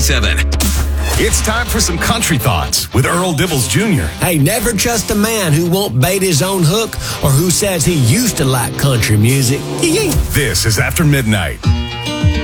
97. It's time for some country thoughts with Earl Dibbles Jr. Hey, never trust a man who won't bait his own hook or who says he used to like country music. This is After Midnight.